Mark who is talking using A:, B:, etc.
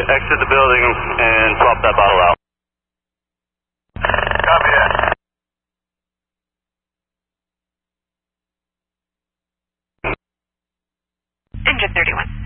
A: exit the building and swap that bottle out.
B: Copy that.
C: Engine 31.